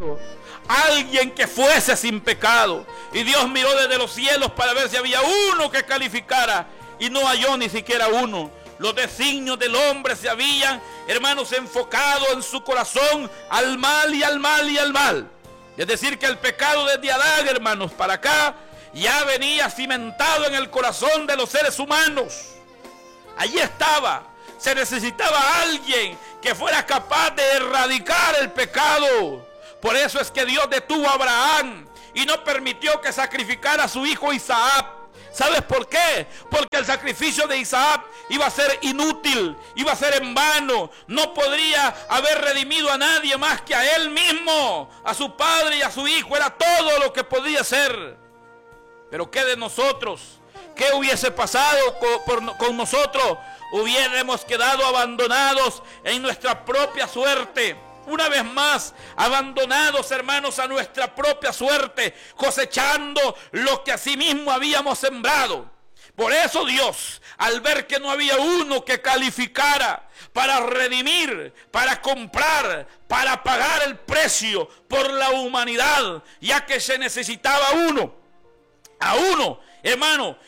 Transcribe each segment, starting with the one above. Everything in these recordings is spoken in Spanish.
Cristo. Alguien que fuese sin pecado. Y Dios miró desde los cielos para ver si había uno que calificara. Y no halló ni siquiera uno. Los designios del hombre se habían, hermanos, enfocado en su corazón al mal y al mal y al mal. Es decir, que el pecado desde Adán, hermanos, para acá, ya venía cimentado en el corazón de los seres humanos. Allí estaba. Se necesitaba alguien que fuera capaz de erradicar el pecado. Por eso es que Dios detuvo a Abraham y no permitió que sacrificara a su hijo Isaac. ¿Sabes por qué? Porque el sacrificio de Isaac iba a ser inútil, iba a ser en vano. No podría haber redimido a nadie más que a él mismo, a su padre y a su hijo. Era todo lo que podía ser. Pero ¿qué de nosotros? ¿Qué hubiese pasado con nosotros? Hubiéramos quedado abandonados en nuestra propia suerte. Una vez más, abandonados, hermanos, a nuestra propia suerte, cosechando lo que asimismo habíamos sembrado. Por eso Dios, al ver que no había uno que calificara para redimir, para comprar, para pagar el precio por la humanidad, ya que se necesitaba a uno, hermano,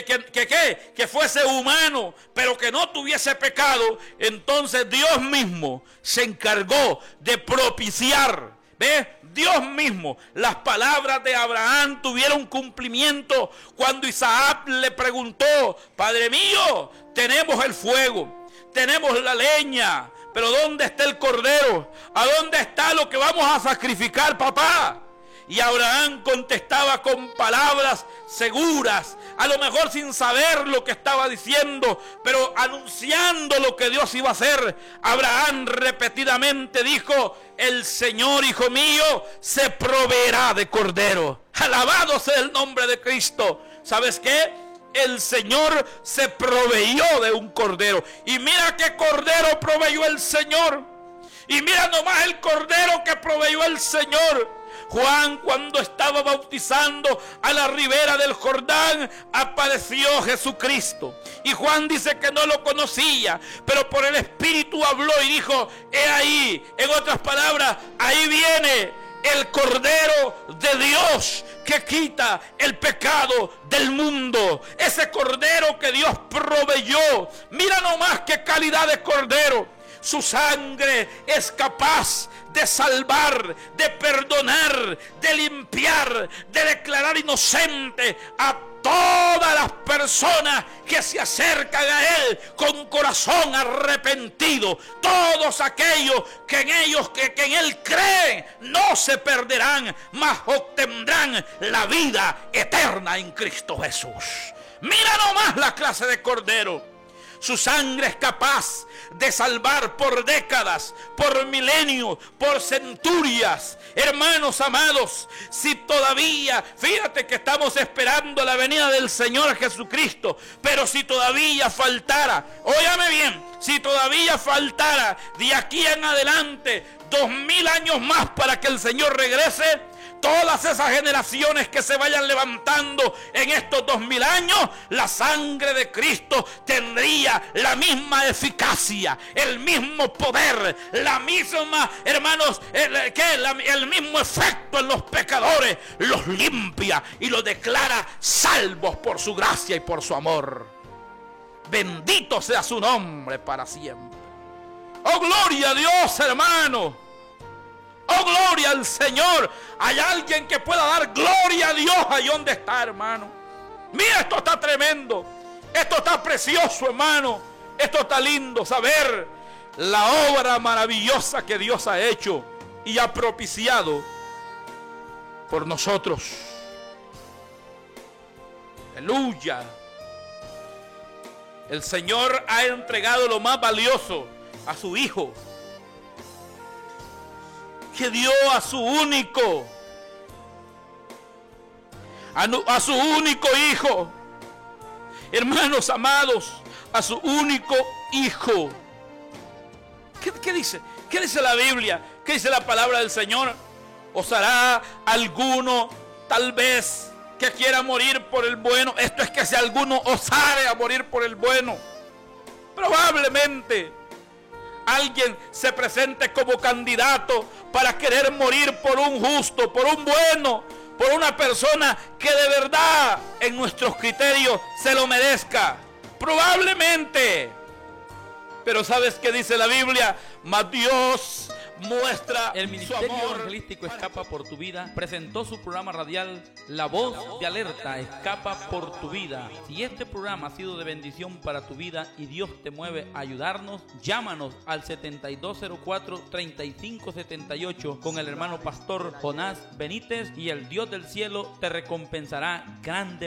que fuese humano, pero que no tuviese pecado, entonces Dios mismo se encargó de propiciar. ¿Ves? Dios mismo. Las palabras de Abraham tuvieron cumplimiento cuando Isaac le preguntó: Padre mío, tenemos el fuego, tenemos la leña, pero ¿dónde está el cordero? ¿A dónde está lo que vamos a sacrificar, papá? Y Abraham contestaba con palabras seguras, a lo mejor sin saber lo que estaba diciendo, pero anunciando lo que Dios iba a hacer. Abraham repetidamente dijo: el Señor, hijo mío, se proveerá de cordero. Alabado sea el nombre de Cristo. ¿Sabes qué? El Señor se proveyó de un cordero. Y mira qué cordero proveyó el Señor. Y mira nomás el cordero que proveyó el Señor. Juan, cuando estaba bautizando a la ribera del Jordán, apareció Jesucristo. Y Juan dice que no lo conocía, pero por el Espíritu habló y dijo: he ahí, en otras palabras, ahí viene el Cordero de Dios que quita el pecado del mundo. Ese Cordero que Dios proveyó. Mira nomás qué calidad de Cordero. Su sangre es capaz de salvar, de perdonar, de limpiar, de declarar inocente a todas las personas que se acercan a Él con corazón arrepentido. Todos aquellos que en Él creen no se perderán, mas obtendrán la vida eterna en Cristo Jesús. Mira nomás la clase de cordero. Su sangre es capaz de salvar por décadas, por milenios, por centurias. Hermanos amados, si todavía, fíjate que estamos esperando la venida del Señor Jesucristo, pero si todavía faltara, óyame bien, si todavía faltara de aquí en adelante 2000 años más para que el Señor regrese, todas esas generaciones que se vayan levantando en estos 2000 años, la sangre de Cristo tendría la misma eficacia, el mismo poder, la misma, hermanos, el mismo efecto en los pecadores. Los limpia y los declara salvos por su gracia y por su amor. Bendito sea su nombre para siempre. Oh, gloria a Dios, hermano. Oh, gloria al Señor. Hay alguien que pueda dar gloria a Dios ahí donde está, hermano. Mira, esto está tremendo. Esto está precioso, hermano. Esto está lindo, saber la obra maravillosa que Dios ha hecho y ha propiciado por nosotros. Aleluya. El Señor ha entregado lo más valioso a su Hijo, que dio a su único Hijo. Hermanos amados, a su único Hijo. ¿Qué dice? ¿Qué dice la Biblia? ¿Qué dice la palabra del Señor? ¿Osará alguno tal vez que quiera morir por el bueno? Esto es que si alguno osare a morir por el bueno, probablemente alguien se presente como candidato para querer morir por un justo, por un bueno, por una persona que de verdad en nuestros criterios se lo merezca. Probablemente. Pero ¿sabes qué dice la Biblia? Mas Dios muestra el Ministerio su amor Evangelístico Escapa por tu Vida presentó su programa radial La Voz de Alerta Escapa por tu Vida. Si este programa ha sido de bendición para tu vida y Dios te mueve a ayudarnos, llámanos al 7204-3578 con el hermano pastor Jonás Benítez y el Dios del cielo te recompensará grandemente.